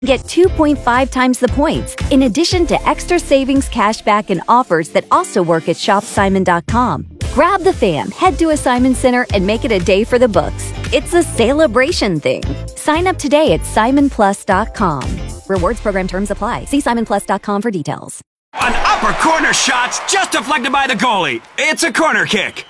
Get 2.5 times the points, in addition to extra savings, cash back, and offers that also work at shopsimon.com. Grab the fam, head to a Simon Center, and make it a day for the books. It's a celebration thing. Sign up today at simonplus.com. Rewards program terms apply. See simonplus.com for details. An upper corner shot's just deflected by the goalie. It's a corner kick.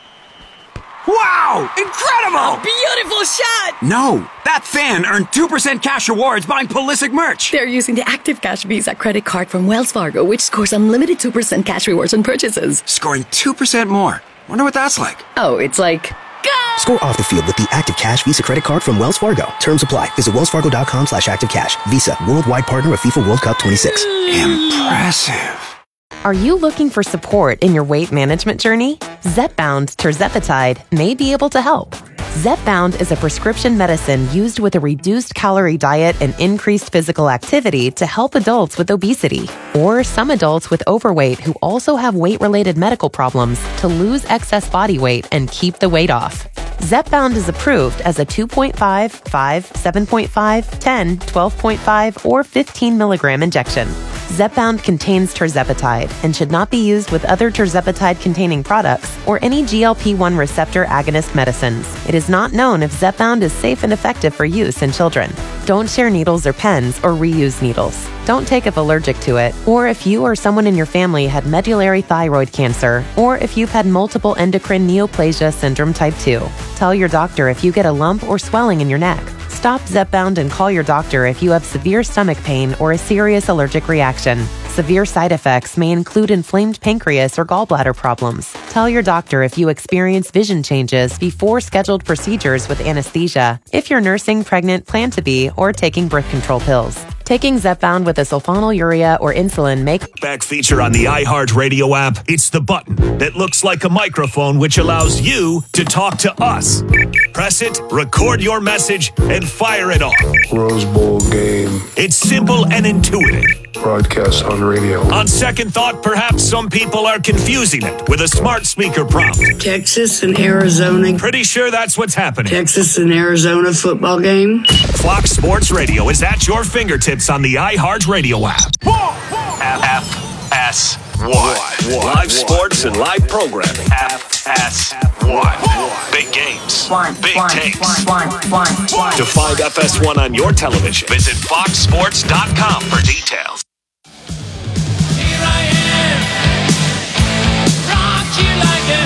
Wow! Incredible! A beautiful shot! No, that fan earned 2% cash rewards buying Pulisic merch. They're using the Active Cash Visa credit card from Wells Fargo, which scores unlimited 2% cash rewards on purchases. Scoring 2% more. Wonder what that's like. Oh, it's like... Go! Score off the field with the Active Cash Visa credit card from Wells Fargo. Terms apply. Visit wellsfargo.com/activecash. Visa, worldwide partner of FIFA World Cup 26. Impressive. Are you looking for support in your weight management journey? Zepbound tirzepatide may be able to help. Zepbound is a prescription medicine used with a reduced calorie diet and increased physical activity to help adults with obesity, or some adults with overweight who also have weight-related medical problems to lose excess body weight and keep the weight off. Zepbound is approved as a 2.5, 5, 7.5, 10, 12.5, or 15 milligram injection. Zepbound contains tirzepatide and should not be used with other tirzepatide-containing products or any GLP-1 receptor agonist medicines. It is not known if Zepbound is safe and effective for use in children. Don't share needles or pens or reuse needles. Don't take if allergic to it, or if you or someone in your family had medullary thyroid cancer, or if you've had multiple endocrine neoplasia syndrome type 2. Tell your doctor if you get a lump or swelling in your neck. Stop Zepbound and call your doctor if you have severe stomach pain or a serious allergic reaction. Severe side effects may include inflamed pancreas or gallbladder problems. Tell your doctor if you experience vision changes before scheduled procedures with anesthesia, if you're nursing, pregnant, plan to be, or taking birth control pills. Taking Zepbound with a sulfonylurea or insulin may... Back feature on the iHeartRadio app. It's the button that looks like a microphone which allows you to talk to us. Press it, record your message, and fire it off. Rose Bowl game. It's simple and intuitive. Broadcast on radio. On second thought, perhaps some people are confusing it with a smart speaker prompt. Texas and Arizona. Pretty sure that's what's happening. Texas and Arizona football game. Fox Sports Radio is at your fingertips on the iHeartRadio app. FS1. Live sports and live programming. FS1. Big games. Big takes. To find FS1 on your television, visit foxsports.com for details. Here I am. Rock you like a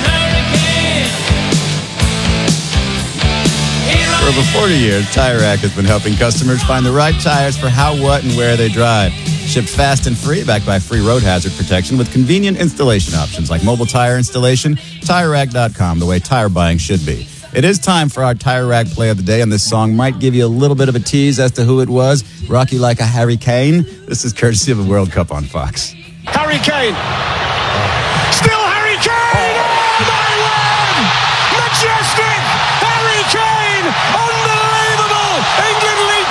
hurricane. For over 40 years, Tire Rack has been helping customers find the right tires for how, what, and where they drive. Shipped fast and free, backed by free road hazard protection with convenient installation options like mobile tire installation, TireRack.com, the way tire buying should be. It is time for our Tire Rack play of the day, and this song might give you a little bit of a tease as to who it was. Rock You Like a Harry Kane. This is courtesy of the World Cup on Fox. Harry Kane. Still Harry Kane! Oh, my word! Majestic! Harry Kane! Unbelievable! England lead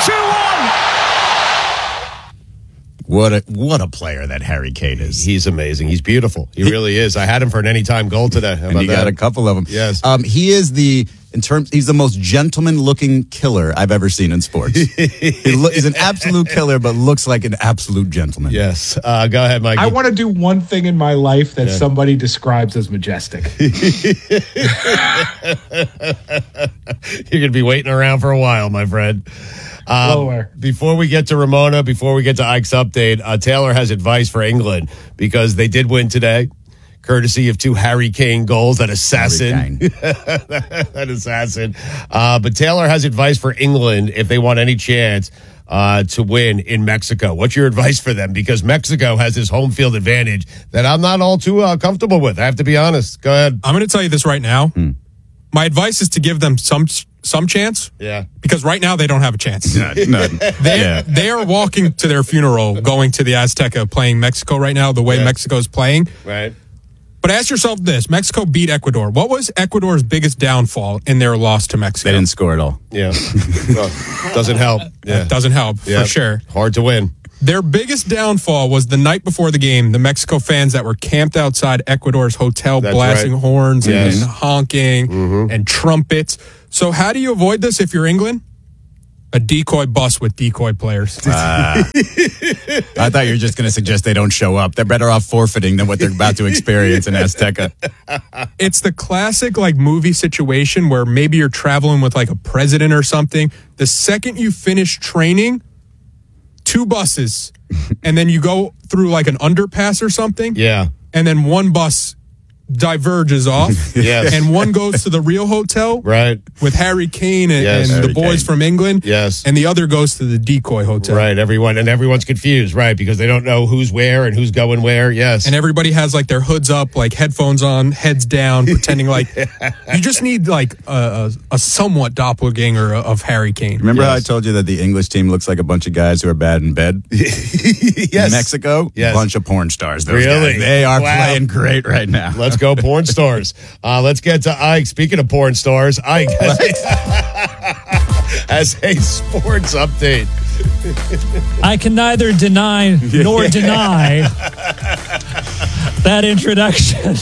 2-1. What a player that Harry Kane is. He's amazing. He's beautiful. He really is. I had him for an anytime goal today. How and you got a couple of them. Yes. He is he's the most gentleman-looking killer I've ever seen in sports. He's an absolute killer, but looks like an absolute gentleman. Yes. Go ahead, Mike. I want to do one thing in my life that somebody describes as majestic. You're going to be waiting around for a while, my friend. Before we get to Ramona, before we get to Ike's update, Taylor has advice for England because they did win today, courtesy of 2 Harry Kane goals. That assassin. That assassin. But Taylor has advice for England if they want any chance to win in Mexico. What's your advice for them? Because Mexico has this home field advantage that I'm not all too comfortable with. I have to be honest. Go ahead. I'm going to tell you this right now. My advice is to give them some chance. Yeah. Because right now they don't have a chance. None. They are walking to their funeral, going to the Azteca, playing Mexico right now, the way Mexico's playing. Right. But ask yourself this. Mexico beat Ecuador. What was Ecuador's biggest downfall in their loss to Mexico? They didn't score at all. Yeah. Well, doesn't help. Yeah. Doesn't help, for sure. Hard to win. Their biggest downfall was the night before the game, the Mexico fans that were camped outside Ecuador's hotel, blasting horns and honking and trumpets. So how do you avoid this if you're England? A decoy bus with decoy players. I thought you were just going to suggest they don't show up. They're better off forfeiting than what they're about to experience in Azteca. It's the classic like movie situation where maybe you're traveling with like a president or something. The second you finish training, 2 buses, and then you go through like an underpass or something. Yeah. And then one bus diverges off. Yes. And one goes to the real hotel. Right. With Harry Kane and, Yes. and the Harry boys Kane. from England. Yes. And the other goes to the decoy hotel. Right. Everyone's confused, right? Because they don't know who's where and who's going where. Yes. And everybody has like their hoods up, like headphones on, heads down, pretending like you just need like a somewhat doppelganger of Harry Kane. Remember how I told you that the English team looks like a bunch of guys who are bad in bed? Yes. In Mexico? Yes. Bunch of porn stars. Those Really? guys. They are Wow. playing great right now. Let's go porn stars. Let's get to Ike. Speaking of porn stars, Ike has a sports update. I can neither deny nor deny that introduction.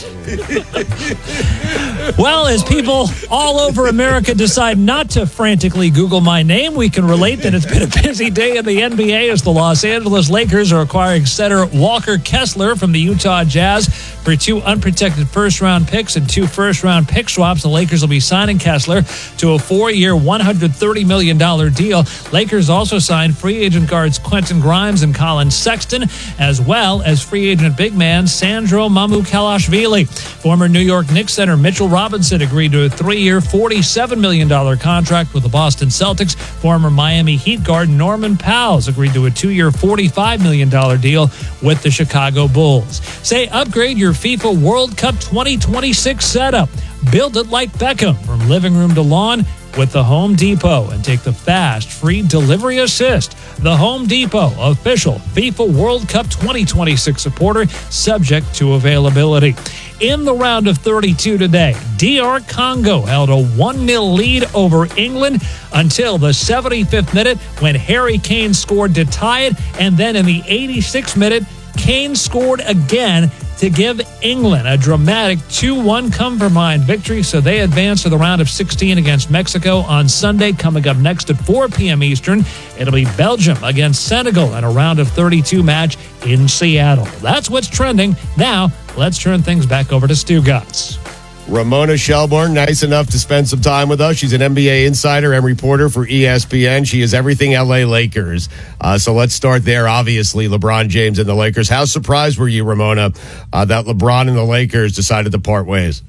Well, as people all over America decide not to frantically Google my name, we can relate that it's been a busy day in the NBA as the Los Angeles Lakers are acquiring center Walker Kessler from the Utah Jazz for 2 unprotected first-round picks and 2 first-round pick swaps. The Lakers will be signing Kessler to a 4-year, $130 million deal. Lakers also signed free agent guards Quentin Grimes and Colin Sexton, as well as free agent big man Sandro Mamukelashvili. Former New York Knicks center Mitchell Robinson agreed to a 3-year, $47 million contract with the Boston Celtics. Former Miami Heat guard Norman Powell agreed to a 2-year, $45 million deal with the Chicago Bulls. Say upgrade your FIFA World Cup 2026 setup. Build it like Beckham from living room to lawn with the Home Depot and take the fast, free delivery assist. The Home Depot, official FIFA World Cup 2026 supporter, subject to availability. In the round of 32 today, DR Congo held a 1-0 lead over England until the 75th minute when Harry Kane scored to tie it, and then in the 86th minute, Kane scored again to give England a dramatic 2-1 come-from-behind victory, so they advance to the round of 16 against Mexico on Sunday. Coming up next at 4 p.m. Eastern, it'll be Belgium against Senegal in a round of 32 match in Seattle. That's what's trending. Now, let's turn things back over to Stu Gatz. Ramona Shelburne, nice enough to spend some time with us. She's an NBA insider and reporter for ESPN. She is everything LA Lakers. So let's start there. Obviously, LeBron James and the Lakers. How surprised were you, Ramona, that LeBron and the Lakers decided to part ways?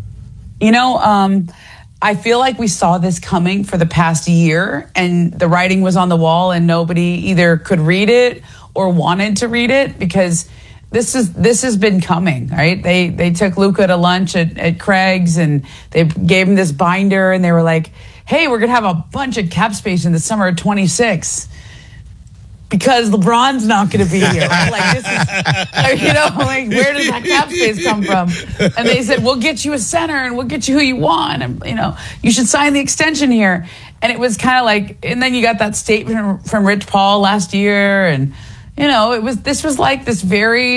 You know, I feel like we saw this coming for the past year, and the writing was on the wall, and nobody either could read it or wanted to read it because this has been coming, right? They took Luka to lunch at Craig's and they gave him this binder and they were like, hey, we're going to have a bunch of cap space in the summer of 26 because LeBron's not going to be here. Right? Like, this is, you know, like, where does that cap space come from? And they said, we'll get you a center and we'll get you who you want. And, you know, you should sign the extension here. And it was kind of like, and then you got that statement from Rich Paul last year, and you know, this was like this very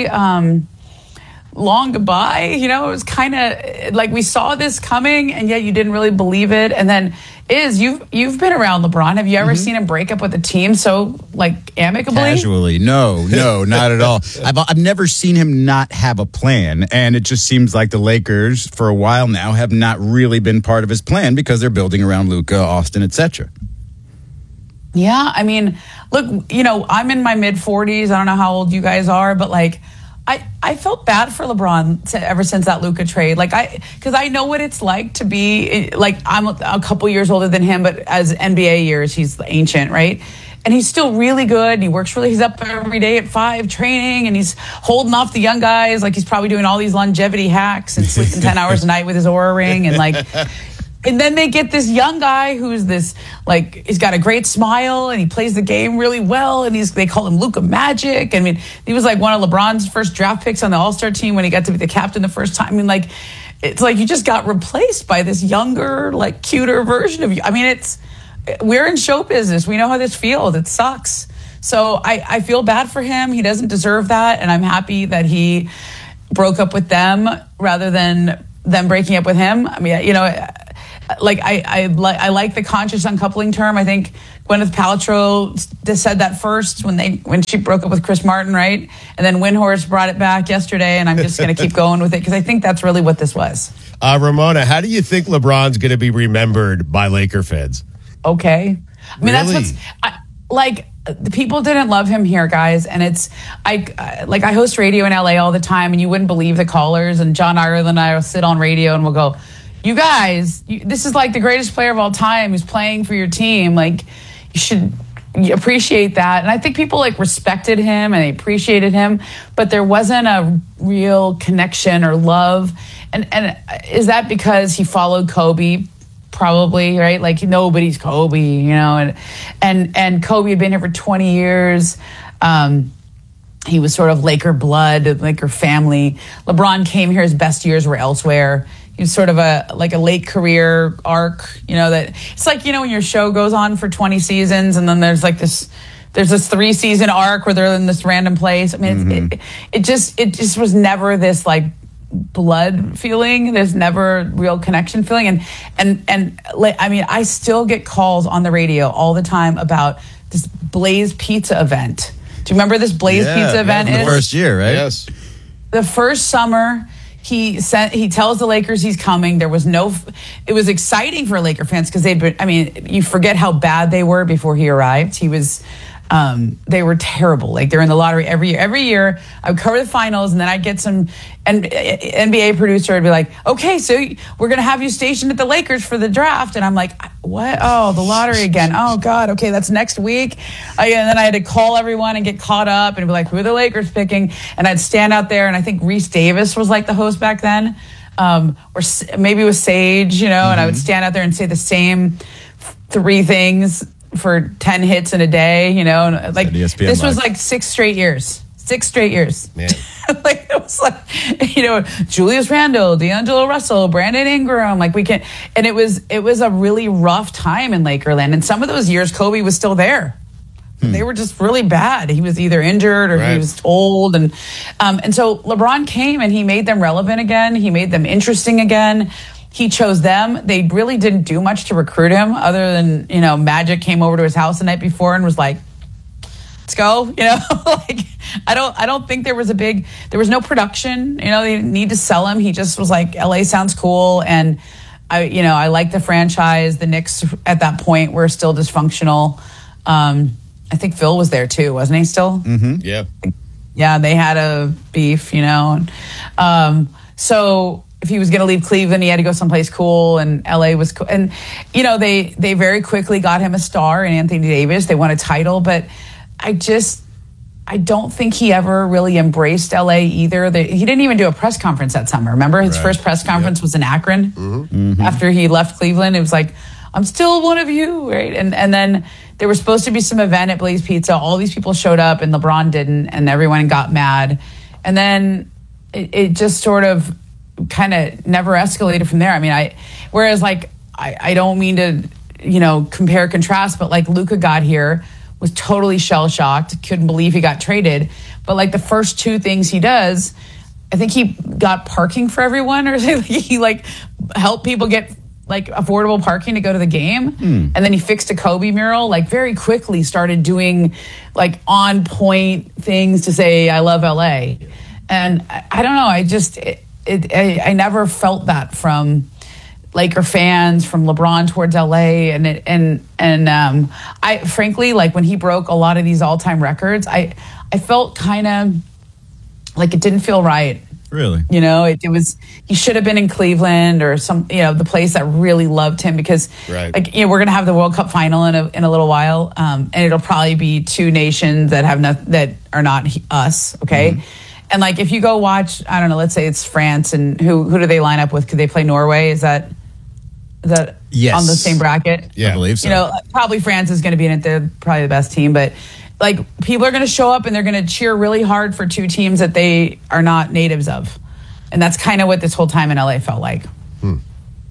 long goodbye. You know, it was kind of like we saw this coming, and yet you didn't really believe it. And then you've been around LeBron. Have you ever seen him break up with a team so like amicably? Casually, no, not at all. I've never seen him not have a plan, and it just seems like the Lakers for a while now have not really been part of his plan because they're building around Luka, Austin, etc. Yeah, I mean, look, you know, I'm in my mid-40s. I don't know how old you guys are, but like, I felt bad for LeBron ever since that Luka trade. Like, because I know what it's like to be, like, I'm a couple years older than him, but as NBA years, he's ancient, right? And he's still really good. And he works really, he's up every day at 5 training, and he's holding off the young guys. Like, he's probably doing all these longevity hacks and sleeping 10 hours a night with his Oura ring. And like, and then they get this young guy who's this, like, he's got a great smile and he plays the game really well. And they call him Luka Magic. I mean, he was like one of LeBron's first draft picks on the All-Star team when he got to be the captain the first time. I mean, like, it's like you just got replaced by this younger, like, cuter version of you. I mean, we're in show business. We know how this feels. It sucks. So I feel bad for him. He doesn't deserve that. And I'm happy that he broke up with them rather than them breaking up with him. I mean, you know, like I like the conscious uncoupling term. I think Gwyneth Paltrow said that first when she broke up with Chris Martin, right? And then Windhorst brought it back yesterday, and I'm just going to keep going with it because I think that's really what this was. Ramona, how do you think LeBron's going to be remembered by Laker fans? Okay. I mean, Really? that's what's the people didn't love him here, guys. And I host radio in LA all the time, and you wouldn't believe the callers. And John Ireland and I will sit on radio and we'll go, you guys, this is like the greatest player of all time who's playing for your team. Like, you should appreciate that. And I think people respected him and they appreciated him, but there wasn't a real connection or love. And is that because he followed Kobe? Probably, right? Like, nobody's Kobe, and Kobe had been here for 20 years. He was sort of Laker blood, Laker family. LeBron came here, his best years were elsewhere. He was sort of a late career arc, that it's like, when your show goes on for 20 seasons and then there's this 3-season arc where they're in this random place. I mean, it just was never this blood feeling. There's never real connection feeling. And I mean, I still get calls on the radio all the time about this Blaze Pizza event. Do you remember this Blaze Pizza event? The first year, right? Yes. The first summer, he tells the Lakers he's coming. It was exciting for Laker fans because you forget how bad they were before he arrived. They were terrible. They're in the lottery every year. Every year, I would cover the finals, and then I'd get some NBA producer would be like, okay, so we're going to have you stationed at the Lakers for the draft. And I'm like, what? Oh, the lottery again. Oh, God. Okay, that's next week. And then I had to call everyone and get caught up and be like, who are the Lakers picking? And I'd stand out there, and I think Reese Davis was the host back then. Or maybe it was Sage, and I would stand out there and say the same 3 things for 10 hits in a day, this was 6 straight years. 6 straight years. Man. It was Julius Randle, D'Angelo Russell, Brandon Ingram, and it was a really rough time in Lakerland. And some of those years, Kobe was still there. They were just really bad. He was either injured or he was old. And so LeBron came and he made them relevant again. He made them interesting again. He chose them. They really didn't do much to recruit him other than, Magic came over to his house the night before and was like, let's go. I don't think there was no production. They didn't need to sell him. He just was like, LA sounds cool. And I like the franchise. The Knicks at that point were still dysfunctional. I think Phil was there too, wasn't he still? Mm-hmm. Yeah. Yeah, they had a beef, so if he was going to leave Cleveland, he had to go someplace cool, and LA was cool. And, they very quickly got him a star in Anthony Davis. They won a title, but I don't think he ever really embraced LA either. He didn't even do a press conference that summer. Remember, his first press conference was in Akron after he left Cleveland. It was like, I'm still one of you, right? And then there was supposed to be some event at Blaze Pizza. All these people showed up, and LeBron didn't, and everyone got mad. And then it just sort of kind of never escalated from there. I mean, I don't mean to, compare contrast, but Luka got here, was totally shell shocked, couldn't believe he got traded. But the first 2 things he does, I think he got parking for everyone, or he helped people get affordable parking to go to the game. And then he fixed a Kobe mural, very quickly started doing on point things to say, I love LA. And I don't know. I never felt that from Laker fans, from LeBron towards LA, and I frankly, when he broke a lot of these all-time records, I felt kind of it didn't feel right. Really? It was, he should have been in Cleveland or the place that really loved him, because we're going to have the World Cup final in a little while, and it'll probably be 2 nations that that are not us. Okay. And if you go watch, I don't know, let's say it's France, and who do they line up with? Could they play Norway? Is that yes. on the same bracket? Yeah, I believe so. Probably France is going to be in it. They're probably the best team, but people are going to show up and they're going to cheer really hard for 2 teams that they are not natives of. And that's kind of what this whole time in LA felt like.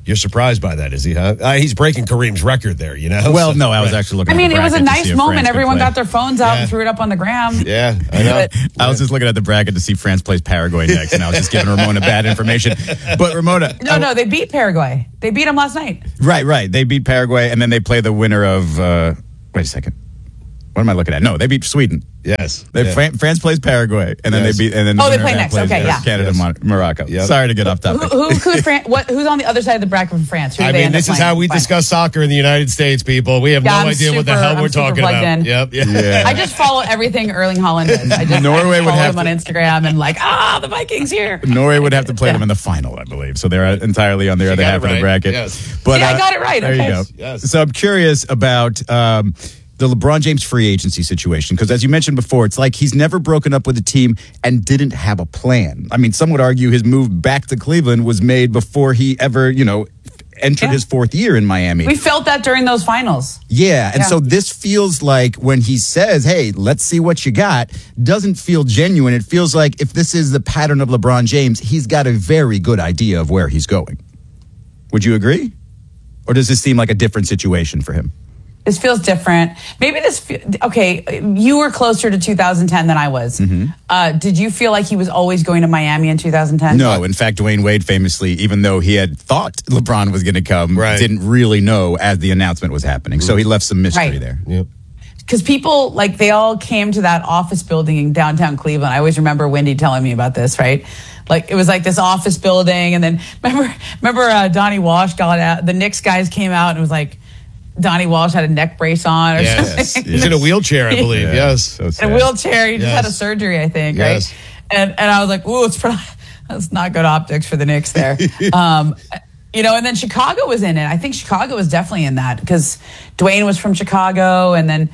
You're surprised by that, is he, huh? He's breaking Kareem's record there, you know? Well, no, I was actually looking I mean, at the it was a bracket to see nice if moment. France could Everyone play. got their phones out and threw it up on the gram. Yeah, I know. I was just looking at the bracket to see France plays Paraguay next, and I was just giving Ramona bad information. But Ramona... No, they beat Paraguay. They beat them last night. Right. They beat Paraguay, and then they play the winner of... wait a second. What am I looking at? No, they beat Sweden. Yes. France plays Paraguay, and then Yes. they beat... And then Oh, the they winner play of that next. plays Okay, yeah. Canada, Morocco. Yep. Sorry to get off topic. Who's on the other side of the bracket from France? Who do I they mean, end up this is playing? how we Fine. discuss soccer in the United States, people. We have Yeah, no idea what the hell we're super talking plugged about. in. Yep. Yeah. I just follow everything Erling Haaland does. I just Norway would follow have him on Instagram and the Vikings here. Norway would have to play them in the final, I believe. So they're entirely on the other got half it of the right. bracket. Yes. But, I got it right. There Okay. you go. Yes. So I'm curious about the LeBron James free agency situation, because as you mentioned before, it's like he's never broken up with a team and didn't have a plan. I mean, some would argue his move back to Cleveland was made before he ever, entered his fourth year in Miami. We felt that during those finals. Yeah, and so this feels like when he says, hey, let's see what you got, doesn't feel genuine. It feels like if this is the pattern of LeBron James, he's got a very good idea of where he's going. Would you agree? Or does this seem like a different situation for him? This feels different. Maybe okay, you were closer to 2010 than I was. Did you feel like he was always going to Miami in 2010? No, in fact, Dwayne Wade famously, even though he had thought LeBron was going to come, didn't really know as the announcement was happening. So he left some mystery there. Yep. Because people, they all came to that office building in downtown Cleveland. I always remember Wendy telling me about this, right? It was like this office building. And then remember Donnie Walsh got out. The Knicks guys came out and it was like, Donnie Walsh had a neck brace on or something. He's in a wheelchair, I believe. Yeah. Yes. So In a wheelchair. He just had a surgery, I think, right? And I was like, ooh, that's not good optics for the Knicks there. And then Chicago was in it. I think Chicago was definitely in that because Dwayne was from Chicago. And then,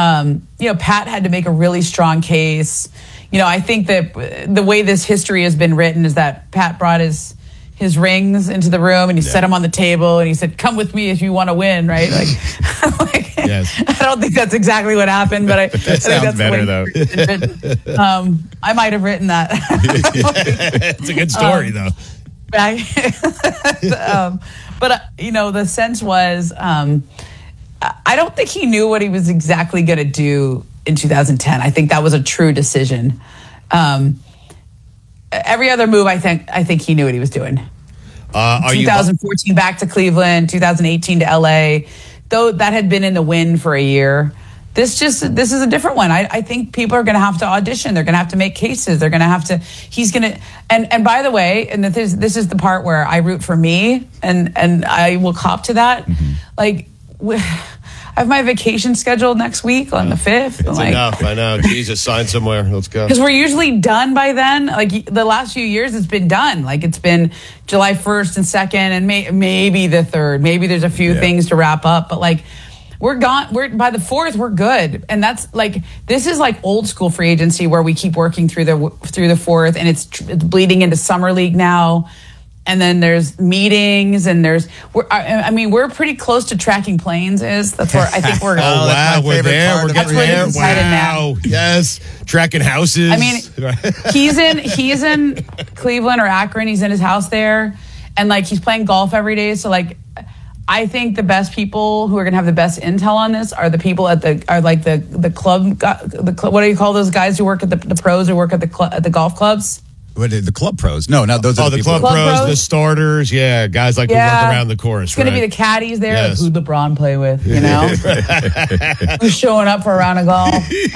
Pat had to make a really strong case. I think that the way this history has been written is that Pat brought his rings into the room and he set them on the table and he said, come with me if you want to win, right? Yes. I don't think that's exactly what happened, but I think that's better though. I might have written that. It's a good story though. But the sense was, I don't think he knew what he was exactly going to do in 2010. I think that was a true decision. Every other move, I think he knew what he was doing. 2014 back to Cleveland, 2018 to LA, though that had been in the wind for a year. This is a different one. I think people are going to have to audition. They're going to have to make cases. They're going to have to. He's going to. And by the way, and this is the part where I root for me, and I will cop to that. Mm-hmm. I have my vacation scheduled next week on the 5th. It's enough. I know. Jesus, sign somewhere. Let's go. Because we're usually done by then. The last few years, it's been done. It's been July 1st and 2nd and maybe the 3rd. Maybe there's a few things to wrap up. But we're gone. We're by the 4th, we're good. And that's this is old school free agency where we keep working through the 4th and it's bleeding into summer league now. And then there's meetings, and we're pretty close to tracking planes. That's where I think we're. Oh wow, we're there. We're getting there. Wow, yes, tracking houses. I mean, he's in Cleveland or Akron. He's in his house there, and he's playing golf every day. So I think the best people who are going to have the best intel on this are the people at the club. What do you call those guys who work at the pros who work at the golf clubs? What the club pros? No, those are the club pros, the starters. Yeah, guys who work around the course. It's going to be the caddies there. Yes. Who'd LeBron play with? Who's showing up for a round of golf?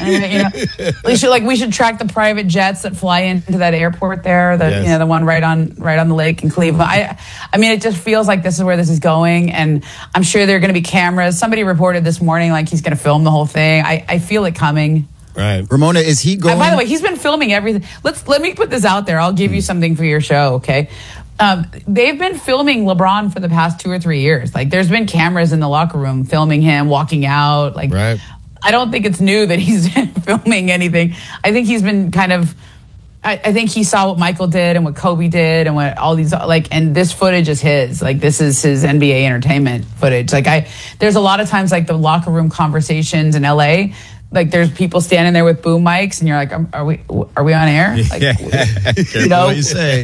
And, we should track the private jets that fly into that airport there. The one right on the lake in Cleveland. I mean, it just feels like this is where this is going, and I'm sure there are going to be cameras. Somebody reported this morning he's going to film the whole thing. I feel it coming. Right. Ramona, is he going? By the way, he's been filming everything. Let me put this out there. I'll give you something for your show, okay? They've been filming LeBron for the past 2 or 3 years. There's been cameras in the locker room filming him walking out. Right. I don't think it's new that he's filming anything. I think he's been kind of. I think he saw what Michael did and what Kobe did and what all these and this footage is his. This is his NBA entertainment footage. There's a lot of times the locker room conversations in LA. like there's people standing there with boom mics, and you're like, are we on air? Like, you know what you say.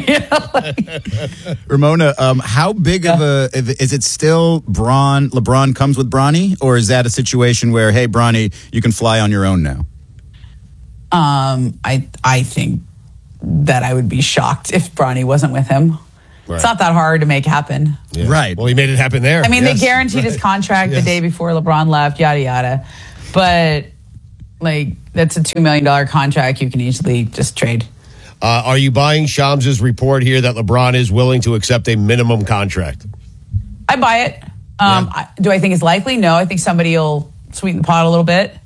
Ramona, how big of is it still LeBron comes with Bronny, or is that a situation where, hey, Bronny, you can fly on your own now? I think that I would be shocked if Bronny wasn't with him. Right. It's not that hard to make happen. Yeah. Right. Well, he made it happen there. I mean, they guaranteed his contract the day before LeBron left, yada, yada. But, like, that's a $2 million contract you can easily just trade. Are you buying Shams' report here that LeBron is willing to accept a minimum contract? I buy it. Do I think it's likely? No. I think somebody will sweeten the pot a little bit.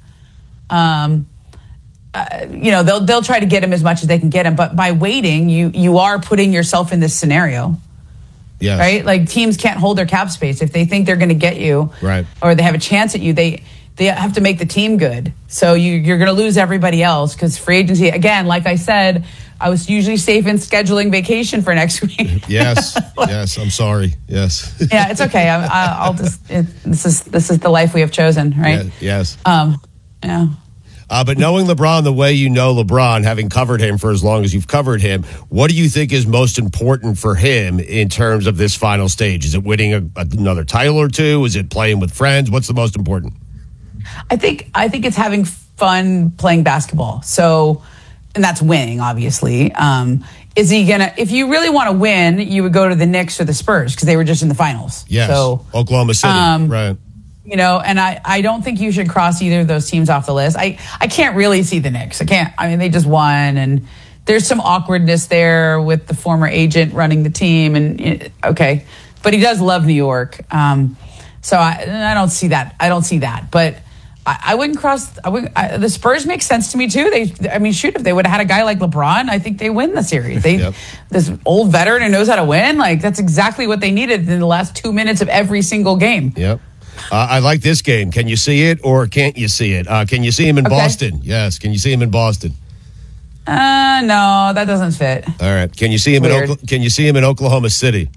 They'll try to get him as much as they can get him, but by waiting, you are putting yourself in this senorio. Yes. Right? Like, teams can't hold their cap space. If they think they're going to get you, right, or they have a chance at you, they have to make the team good. So you're going to lose everybody else, because free agency, again, like I said, I was usually safe in scheduling vacation for next week. Yes. I'm sorry. Yes. Yeah, it's okay. This is the life we have chosen, right? Yeah, yes. Yeah. But knowing LeBron the way you know LeBron, having covered him for as long as you've covered him, what do you think is most important for him in terms of this final stage? Is it winning another title or two? Is it playing with friends? What's the most important? I think it's having fun playing basketball. So, and that's winning, obviously. Is he gonna? If you really want to win, you would go to the Knicks or the Spurs, because they were just in the finals. Yes. So, Oklahoma City. Right. And I don't think you should cross either of those teams off the list. I can't really see the Knicks. I can't. I mean, they just won, and there's some awkwardness there with the former agent running the team. And okay, but he does love New York. So I don't see that. But I wouldn't cross. The Spurs make sense to me too. If they would have had a guy like LeBron, I think they win the series. This old veteran who knows how to win. Like, that's exactly what they needed in the last 2 minutes of every single game. Yep. I like this game. Can you see it or can't you see it? Can you see him in Boston? Yes. Can you see him in Boston? No, that doesn't fit. All right. Can you see him Can you see him in Oklahoma City?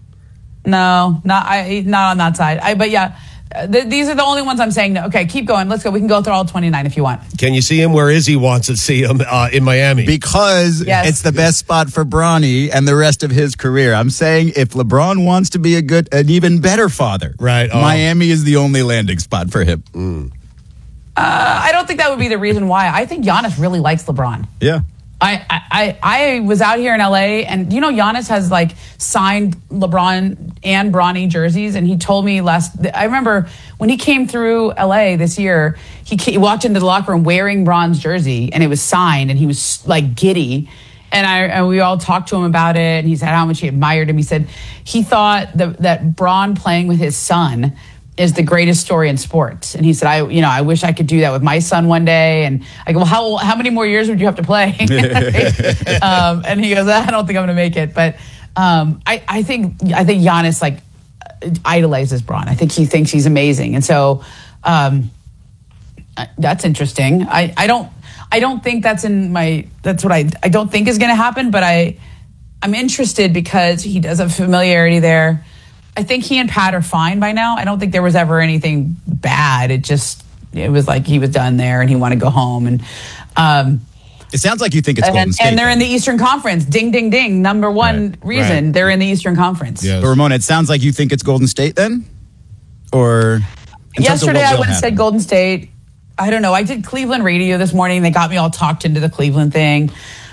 No, not on that side. But yeah, these are the only ones I'm saying. No. Okay, keep going. Let's go. We can go through all 29 if you want. Can you see him where Izzy wants to see him in Miami? Because it's the best spot for Bronny and the rest of his career. I'm saying if LeBron wants to be an even better father, right? Miami is the only landing spot for him. I don't think that would be the reason why. I think Giannis really likes LeBron. Yeah. I was out here in LA, and Giannis has signed LeBron and Bronny jerseys, and he told me I remember when he came through LA this year, he walked into the locker room wearing Bron's jersey, and it was signed, and he was giddy. And we all talked to him about it, and he said how much he admired him. He said he thought that Bron playing with his son is the greatest story in sports. And he said, I wish I could do that with my son one day. And I go, well, how many more years would you have to play? And he goes, I don't think I'm going to make it. But I think Giannis idolizes Bron. I think he thinks he's amazing. And so that's interesting. I don't think that's what I don't think is going to happen, but I'm interested because he does have familiarity there. I think he and Pat are fine by now. I don't think there was ever anything bad. It was like he was done there and he wanted to go home. And it sounds like you think it's Golden State. And they're in the Eastern Conference. Ding, ding, ding. Number one reason they're in the Eastern Conference. Yes. But Ramona, it sounds like you think it's Golden State then? Or yesterday I would have said Golden State. I don't know. I did Cleveland radio this morning. They got me all talked into the Cleveland thing.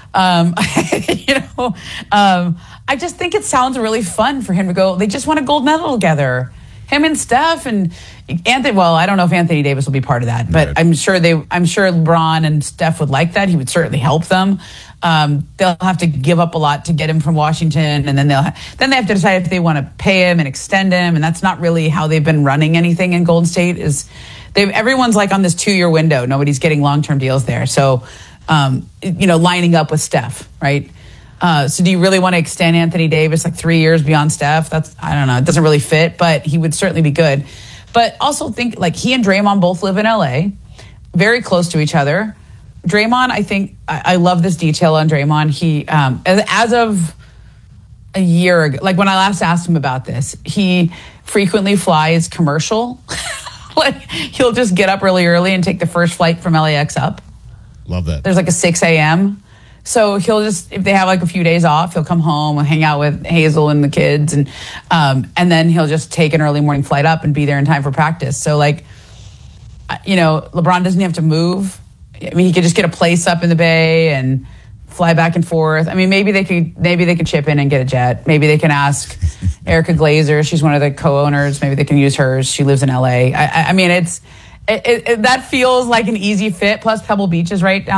I just think it sounds really fun for him to go. They just won a gold medal together. Him and Steph and Anthony. Well, I don't know if Anthony Davis will be part of that, but I'm sure LeBron and Steph would like that. He would certainly help them. They'll have to give up a lot to get him from Washington, and then they have to decide if they want to pay him and extend him. And that's not really how they've been running anything in Golden State. Everyone's on this 2-year window. Nobody's getting long-term deals there. So, lining up with Steph, right? So do you really want to extend Anthony Davis 3 years beyond Steph? I don't know. It doesn't really fit, but he would certainly be good. But also think he and Draymond both live in LA, very close to each other. Draymond, I think, I love this detail on Draymond. He, as of a year ago, when I last asked him about this, he frequently flies commercial Like, he'll just get up really early and take the first flight from LAX up. Love that. There's like a 6 a.m. So he'll just, if they have like a few days off, he'll come home and hang out with Hazel and the kids. And then he'll just take an early morning flight up and be there in time for practice. So like, LeBron doesn't have to move. I mean, he could just get a place up in the Bay and fly back and forth. I mean, maybe they could chip in and get a jet. Maybe they can ask Erica Glazer. She's one of the co-owners. Maybe they can use hers. She lives in LA. I mean, that feels like an easy fit. Plus Pebble Beach is right down